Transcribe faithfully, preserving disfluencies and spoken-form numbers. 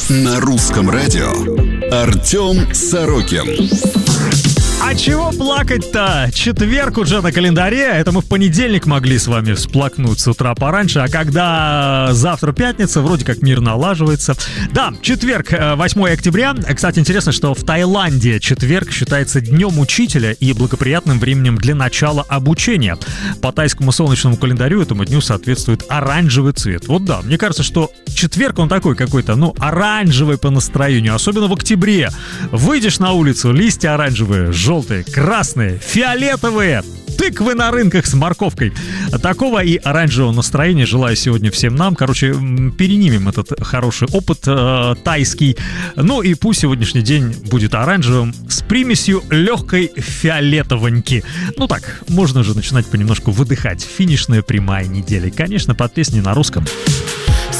На русском радио Артем Сорокин. А чего плакать-то? Четверг уже на календаре. Это мы в понедельник могли с вами всплакнуть с утра пораньше. А когда завтра пятница, вроде как мир налаживается. Да, четверг, восьмое октября. Кстати, интересно, что в Таиланде четверг считается днем учителя и благоприятным временем для начала обучения. По тайскому солнечному календарю этому дню соответствует оранжевый цвет. Вот да, мне кажется, что четверг он такой какой-то, ну, оранжевый по настроению. Особенно в октябре. Выйдешь на улицу, листья оранжевые, желтые, красные, фиолетовые, тыквы на рынках с морковкой. Такого и оранжевого настроения желаю сегодня всем нам. Короче, перенимем этот хороший опыт э, тайский. Ну и пусть сегодняшний день будет оранжевым с примесью легкой фиолетовоньки. Ну так, можно же начинать понемножку выдыхать. Финишная прямая недели. Конечно, под песни на русском.